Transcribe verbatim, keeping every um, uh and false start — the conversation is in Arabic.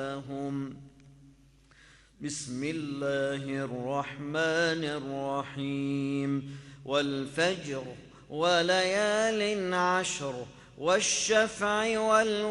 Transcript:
بسم الله الرحمن الرحيم والفجر وليال عشر والشفع والوتر